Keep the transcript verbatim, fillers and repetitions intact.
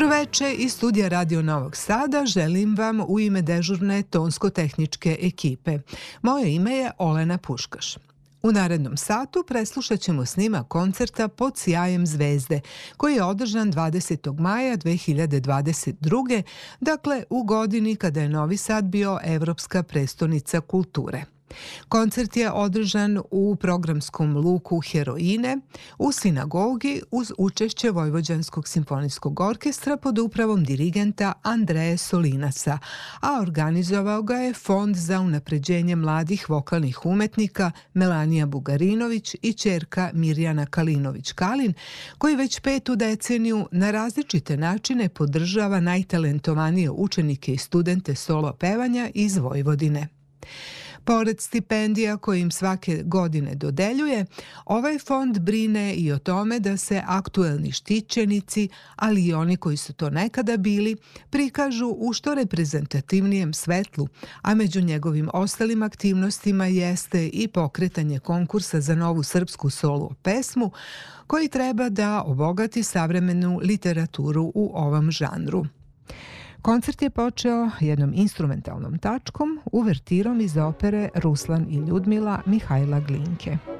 Dobro veče iz studija Radio Novog Sada želim vam u ime dežurne tonsko-tehničke ekipe. Moje ime je Olena Puškaš. U narednom satu preslušat ćemo snimak koncerta Pod sjajem zvezde, koji je održan dvadesetog maja dve hiljade dvadeset druge. dakle u godini kada je Novi Sad bio evropska prestonica kulture. Koncert je održan u programskom luku Heroine u sinagogi uz učešće Vojvođanskog simfonijskog orkestra pod upravom dirigenta Andreje Solinasa, a organizovao ga je Fond za unapređenje mladih vokalnih umetnika Melanija Bugarinović i ćerka Mirjana Kalinović-Kalin, koji već petu deceniju na različite načine podržava najtalentovanije učenike i studente solo pevanja iz Vojvodine. Pored stipendija koje im svake godine dodeljuje, ovaj fond brine i o tome da se aktuelni štićenici, ali i oni koji su to nekada bili, prikažu u što reprezentativnijem svetlu, a među njegovim ostalim aktivnostima jeste i pokretanje konkursa za novu srpsku solo pesmu, koji treba da obogati savremenu literaturu u ovom žanru. Koncert je počeo jednom instrumentalnom tačkom, uvertirom iz opere Ruslan i Ljudmila Mihajla Glinke.